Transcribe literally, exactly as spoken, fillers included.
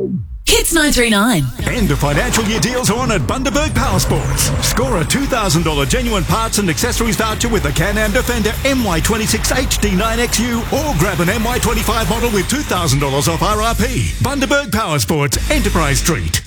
Hits nine three nine. End of financial year deals are on at Bundaberg Power Sports. Score a two thousand dollars genuine parts and accessories voucher with a Can-Am Defender M Y twenty-six H D nine X U or grab an M Y twenty-five model with two thousand dollars off R R P. Bundaberg Power Sports, Enterprise Street.